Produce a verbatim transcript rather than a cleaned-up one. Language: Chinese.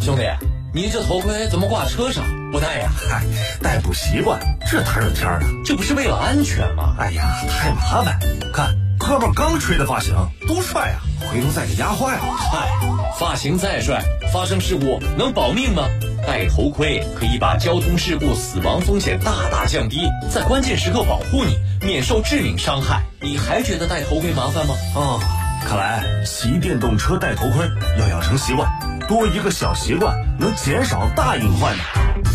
兄弟，你这头盔怎么挂车上不戴呀？ 嗨，戴不习惯，这大热天的， 这不是为了安全吗？ 哎呀，太麻烦。看哥们刚吹的发型多帅啊，回头再给压坏了。 嗨，发型再帅，发生事故能保命吗？戴头盔可以把交通事故死亡风险大大降低，在关键时刻保护你，免受致命伤害。你还觉得戴头盔麻烦吗？ 哦，看来骑电动车戴头盔要养成习惯，多一个小习惯能减少大隐患的。